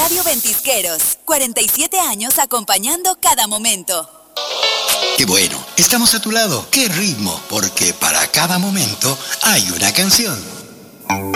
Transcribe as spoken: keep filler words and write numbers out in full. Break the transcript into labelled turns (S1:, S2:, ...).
S1: Radio Ventisqueros, cuarenta y siete años acompañando cada momento.
S2: Qué bueno, estamos a tu lado. Qué ritmo, porque para cada momento hay una canción.